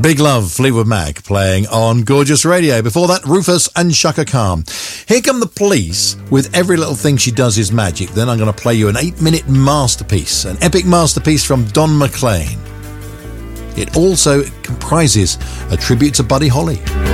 Big Love, Fleetwood Mac, playing on Gorgeous Radio. Before that, Rufus and Chaka Khan. Here come the Police with Every Little Thing She Does Is Magic. Then I'm going to play you an 8-minute masterpiece, an epic masterpiece from Don McLean. It also comprises a tribute to Buddy Holly.